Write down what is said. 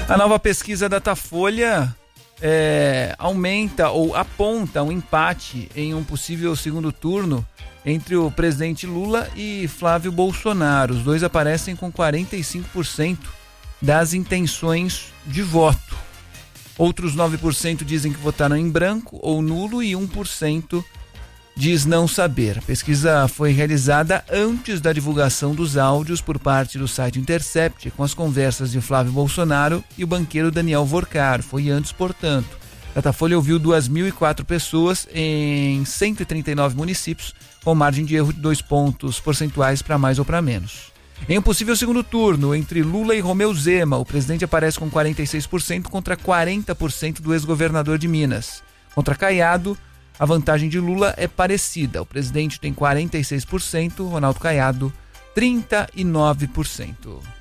A nova pesquisa Datafolha aumenta ou aponta um empate em um possível segundo turno entre o presidente Lula e Flávio Bolsonaro. Os dois aparecem com 45% das intenções de voto. Outros 9% dizem que votaram em branco ou nulo e 1% diz não saber. A pesquisa foi realizada antes da divulgação dos áudios por parte do site Intercept com as conversas de Flávio Bolsonaro e o banqueiro Daniel Vorcaro. Foi antes, portanto. A Datafolha ouviu 2.004 pessoas em 139 municípios, com margem de erro de 2 pontos percentuais para mais ou para menos. Em um possível segundo turno, entre Lula e Romeu Zema, o presidente aparece com 46% contra 40% do ex-governador de Minas. Contra Caiado, a vantagem de Lula é parecida. O presidente tem 46%, Ronaldo Caiado 39%.